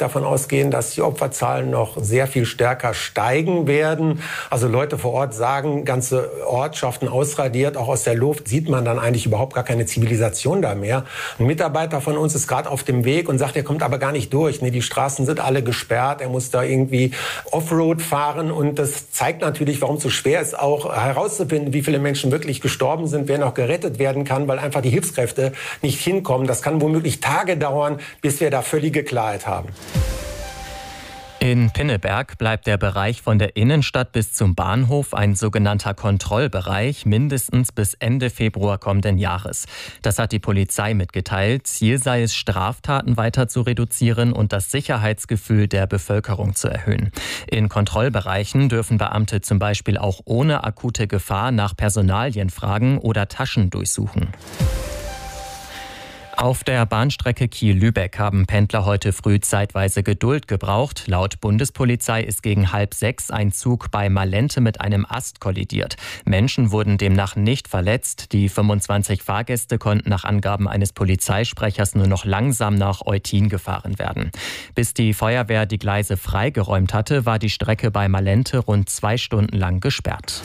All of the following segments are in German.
davon ausgehen, dass die Opferzahlen noch sehr viel stärker steigen werden. Also Leute vor Ort sagen, ganze Ortschaften ausradiert, auch aus der Luft sieht man dann eigentlich überhaupt gar keine Zivilisation da mehr. Ein Mitarbeiter von uns ist gerade auf dem Weg und sagt, er kommt aber gar nicht durch. Die Straßen sind alle gesperrt, er muss da irgendwie Offroad fahren und das zeigt natürlich, warum es so schwer ist, auch herauszufinden, wie viele Menschen wirklich gestorben sind, wer noch gerettet werden kann, weil einfach die Hilfskräfte nicht hinkommen. Das kann womöglich Tage dauern, bis wir da völlige Klarheit haben. In Pinneberg bleibt der Bereich von der Innenstadt bis zum Bahnhof ein sogenannter Kontrollbereich, mindestens bis Ende Februar kommenden Jahres. Das hat die Polizei mitgeteilt. Ziel sei es, Straftaten weiter zu reduzieren und das Sicherheitsgefühl der Bevölkerung zu erhöhen. In Kontrollbereichen dürfen Beamte zum Beispiel auch ohne akute Gefahr nach Personalien fragen oder Taschen durchsuchen. Auf der Bahnstrecke Kiel-Lübeck haben Pendler heute früh zeitweise Geduld gebraucht. Laut Bundespolizei ist gegen 5:30 ein Zug bei Malente mit einem Ast kollidiert. Menschen wurden demnach nicht verletzt. Die 25 Fahrgäste konnten nach Angaben eines Polizeisprechers nur noch langsam nach Eutin gefahren werden. Bis die Feuerwehr die Gleise freigeräumt hatte, war die Strecke bei Malente rund 2 Stunden lang gesperrt.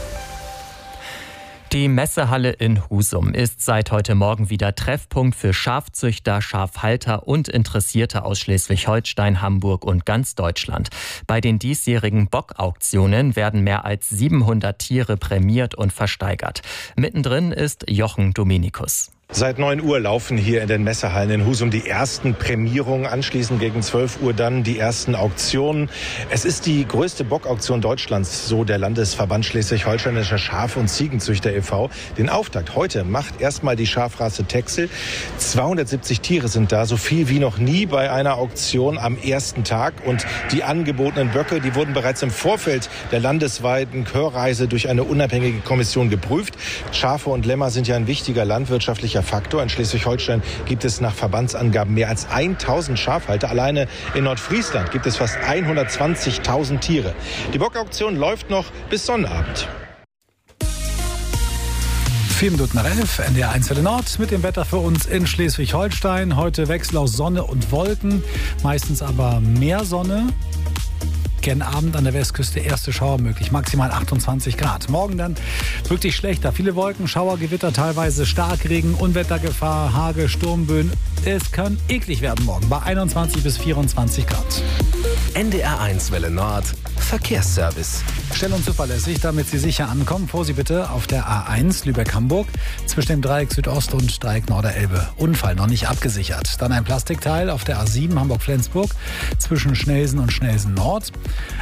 Die Messehalle in Husum ist seit heute Morgen wieder Treffpunkt für Schafzüchter, Schafhalter und Interessierte aus Schleswig-Holstein, Hamburg und ganz Deutschland. Bei den diesjährigen Bockauktionen werden mehr als 700 Tiere prämiert und versteigert. Mittendrin ist Jochen Dominikus. Seit 9 Uhr laufen hier in den Messehallen in Husum die ersten Prämierungen, anschließend gegen 12 Uhr dann die ersten Auktionen. Es ist die größte Bockauktion Deutschlands, so der Landesverband Schleswig-Holsteinischer Schaf- und Ziegenzüchter e.V. Den Auftakt heute macht erstmal die Schafrasse Texel. 270 Tiere sind da, so viel wie noch nie bei einer Auktion am ersten Tag. Und die angebotenen Böcke, die wurden bereits im Vorfeld der landesweiten Hörreise durch eine unabhängige Kommission geprüft. Schafe und Lämmer sind ja ein wichtiger landwirtschaftlicher Faktor. In Schleswig-Holstein gibt es nach Verbandsangaben mehr als 1000 Schafhalter. Alleine in Nordfriesland gibt es fast 120.000 Tiere. Die Bockauktion läuft noch bis Sonnabend. 11:04, NDR 1 Welle Nord mit dem Wetter für uns in Schleswig-Holstein. Heute Wechsel aus Sonne und Wolken, meistens aber mehr Sonne. Gen Abend an der Westküste erste Schauer möglich, maximal 28 Grad. Morgen dann wirklich schlechter. Viele Wolken, Schauer, Gewitter, teilweise Starkregen, Unwettergefahr, Hagel, Sturmböen. Es kann eklig werden morgen bei 21 bis 24 Grad. NDR 1 Welle Nord, Verkehrsservice. Schnell und zuverlässig, damit Sie sicher ankommen. Vorsicht bitte auf der A1 Lübeck-Hamburg zwischen dem Dreieck Südost und Dreieck Norderelbe. Unfall noch nicht abgesichert. Dann ein Plastikteil auf der A7 Hamburg-Flensburg zwischen Schnelsen und Schnelsen Nord.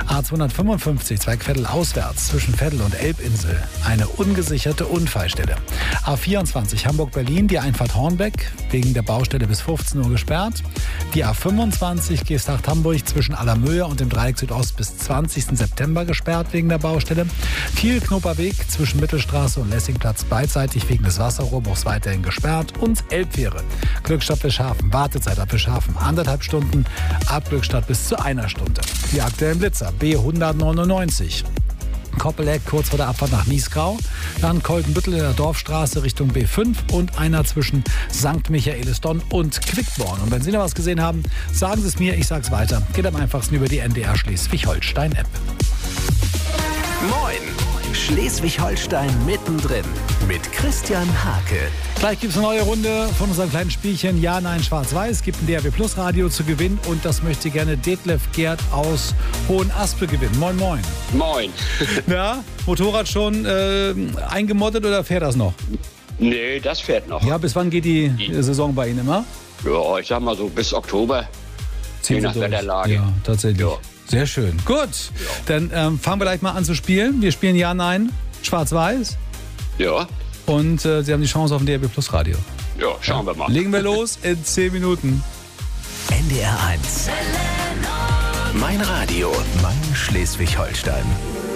A255 Zweigveddel auswärts zwischen Veddel und Elbinsel. Eine ungesicherte Unfallstelle. A24 Hamburg-Berlin, die Einfahrt Hornbeck wegen der Baustelle bis 15 Uhr gesperrt. Die A25 Geesthacht-Hamburg zwischen Allermöhe und dem Dreieck Südost bis 20. September gesperrt wegen der Baustelle. Kiel-Knoperweg zwischen Mittelstraße und Lessingplatz beidseitig wegen des Wasserrohrbruchs weiterhin gesperrt. Und Elbfähre. Glückstadt Bischhafen, Wartezeit ab Bischhafen 1,5 Stunden, ab Glückstadt bis zu 1 Stunde. Die aktuellen Blitzer B199. Koppeleck kurz vor der Abfahrt nach Niesgrau, dann Koldenbüttel in der Dorfstraße Richtung B5 und einer zwischen St. Michaelisdonn und Quickborn. Und wenn Sie noch was gesehen haben, sagen Sie es mir, ich sag's weiter. Geht am einfachsten über die NDR Schleswig-Holstein-App. Moin! Schleswig-Holstein mittendrin mit Christian Hake. Gleich gibt es eine neue Runde von unserem kleinen Spielchen Ja, Nein, Schwarz-Weiß. Es gibt ein DRB Plus Radio zu gewinnen und das möchte gerne Detlef Gerd aus Hohenaspe gewinnen. Moin, moin. Moin. Ja, Motorrad schon eingemottet oder fährt das noch? Nee, das fährt noch. Ja, bis wann geht die Saison bei Ihnen immer? Ja, ich sag mal so bis Oktober. Je nach Wetterlage. Ja, tatsächlich. Ja. Sehr schön. Gut, dann fangen wir gleich mal an zu spielen. Wir spielen Ja, Nein, Schwarz-Weiß. Ja. Und Sie haben die Chance auf ein DRB Plus Radio. Ja, schauen wir mal. Legen wir los in 10 Minuten. NDR 1. Mein Radio, mein Schleswig-Holstein.